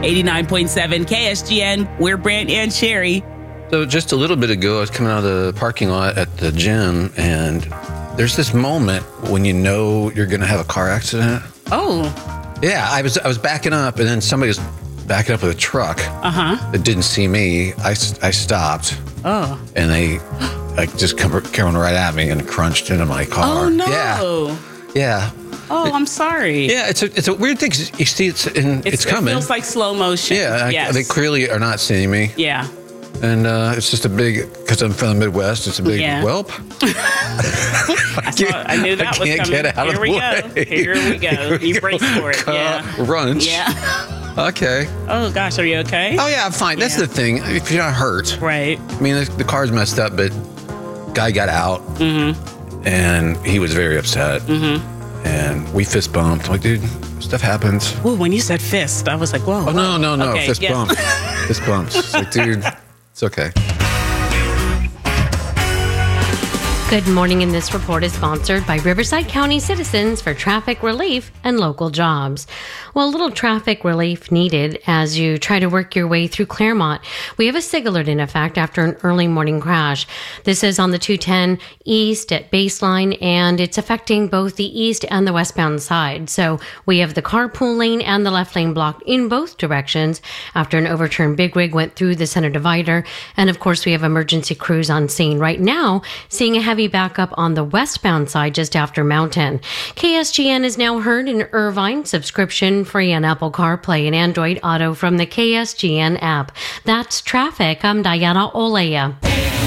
89.7 KSGN, we're Brant and Sherry. So just a little bit ago, I was coming out of the parking lot at the gym, and there's this moment when you know you're going to have a car accident. Oh. Yeah, I was backing up, and then somebody was backing up with a truck that didn't see me. I stopped. Oh. And they just came right at me and crunched into my car. Oh, no. Yeah. Oh, I'm sorry. Yeah, it's a weird thing. 'Cause you see, it's coming. It feels like slow motion. Yeah, they clearly are not seeing me. Yeah. And it's just a big, because I'm from the Midwest, it's a big whelp. I knew that was coming. Get out of the way. Here we go. You brace for it. Runch. Yeah. Okay. Oh, gosh. Are you okay? Oh, yeah, I'm fine. That's the thing. If you're not hurt. Right. I mean, the car's messed up, but guy got out. And he was very upset. And we fist bumped. I'm like, dude, stuff happens. Ooh, when you said fist, I was like, whoa. Oh, no. Okay, fist bump. Fist bumps. It's like, dude, it's okay. Good morning, and this report is sponsored by Riverside County Citizens for Traffic Relief and Local Jobs. Well, a little traffic relief needed as you try to work your way through Claremont. We have a SIG alert in effect after an early morning crash. This is on the 210 east at Baseline, and it's affecting both the east and the westbound side. So we have the carpool lane and the left lane blocked in both directions after an overturned big rig went through the center divider. And of course, we have emergency crews on scene right now, seeing a heavy backup on the westbound side just after Mountain. KSGN is now heard in Irvine, subscription free on Apple CarPlay and Android Auto from the KSGN app. That's traffic. I'm Diana Olea.